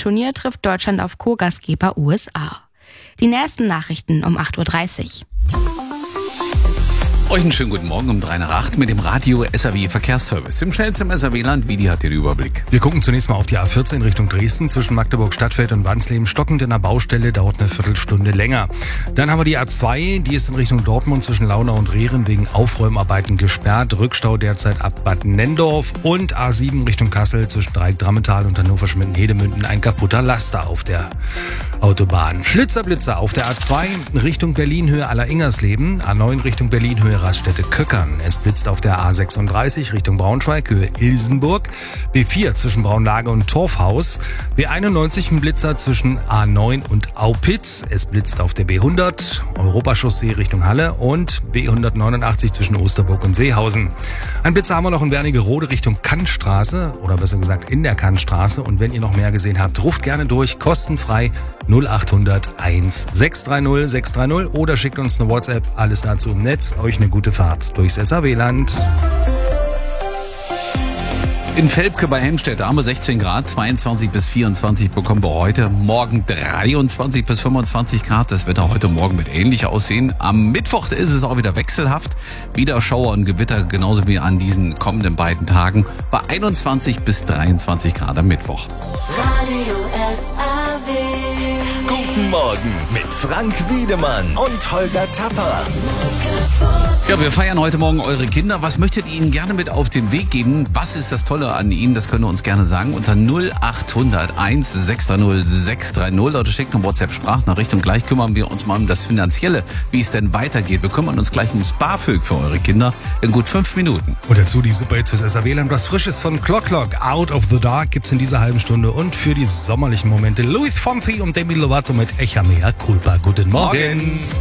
Turnier trifft Deutschland auf Co-Gastgeber USA. Die nächsten Nachrichten um 8.30 Uhr. Euch einen schönen guten Morgen um 3 nach 8 mit dem Radio SAW Verkehrsservice. Im schnellsten SAW-Land, Vidi hat den Überblick. Wir gucken zunächst mal auf die A14 Richtung Dresden zwischen Magdeburg Stadtfeld und Wansleben. Stockend in der Baustelle, dauert eine Viertelstunde länger. Dann haben wir die A2, die ist in Richtung Dortmund zwischen Launau und Rehren wegen Aufräumarbeiten gesperrt. Rückstau derzeit ab Bad Nendorf. Und A7 Richtung Kassel zwischen Dreieck-Drammental und Hannover-Schmitten-Hedemünden ein kaputter Laster auf der Autobahn. Flitzer auf der A2 Richtung Berlin Höhe Aller-Ingersleben. A9 Richtung Berlin Höhe Raststätte Köckern. Es blitzt auf der A36 Richtung Braunschweig, Höhe Ilsenburg. B4 zwischen Braunlage und Torfhaus. B91 ein Blitzer zwischen A9 und Aupitz. Es blitzt auf der B100, Europachaussee Richtung Halle und B189 zwischen Osterburg und Seehausen. Ein Blitzer haben wir noch in Wernigerode Richtung Kannstraße oder besser gesagt in der Kannstraße. Und wenn ihr noch mehr gesehen habt, ruft gerne durch, kostenfrei 0800 1630 630 oder schickt uns eine WhatsApp. Alles dazu im Netz. Euch eine gute Fahrt durchs SAW-Land. In Velpke bei Helmstedt haben wir 16 Grad, 22 bis 24 bekommen wir heute. Morgen 23 bis 25 Grad. Das Wetter heute Morgen wird ähnlich aussehen. Am Mittwoch ist es auch wieder wechselhaft. Wieder Schauer und Gewitter, genauso wie an diesen kommenden beiden Tagen. Bei 21 bis 23 Grad am Mittwoch. Radio SAW. Guten Morgen mit Frank Wiedemann und Holger Tapper. Ja, wir feiern heute Morgen eure Kinder. Was möchtet ihr ihnen gerne mit auf den Weg geben? Was ist das Tolle an ihnen? Das könnt ihr uns gerne sagen unter 0800 1630 630 oder schickt eine WhatsApp-Sprachnachricht und gleich kümmern wir uns mal um das Finanzielle, wie es denn weitergeht. Wir kümmern uns gleich ums BAföG für eure Kinder in gut 5 Minuten. Und dazu die Superhits fürs SAW-Land. Was Frisches von Clock Out of the Dark gibt's in dieser halben Stunde. Und für die sommerlichen Momente Louis Fonsi und Demi Lovato mit Echa Mea Culpa. Guten Morgen.